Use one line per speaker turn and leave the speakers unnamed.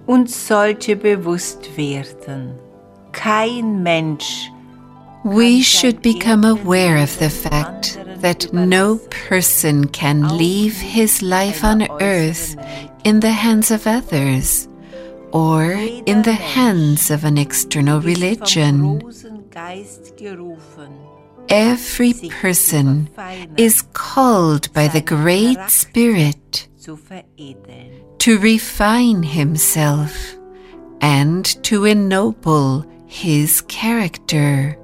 uns sollte bewusst werden, kein Mensch.
We should become aware of the fact that no person can leave his life on earth in the hands of others or in the hands of an external religion. Every person is called by the Great Spirit to refine himself and to ennoble his character.